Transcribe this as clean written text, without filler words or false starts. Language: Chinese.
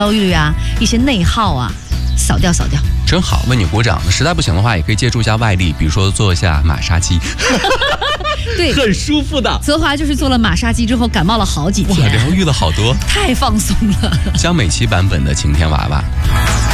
焦虑啊，一些内耗啊，扫掉。 真好，为你鼓掌。实在不行的话，也可以借助一下外力，比如说做一下马杀鸡， 对， 很舒服的。 泽华就是做了马杀鸡之后感冒了好几哇， 天， 疗愈了好多， 太放松了。 江美琪版本的晴天娃娃。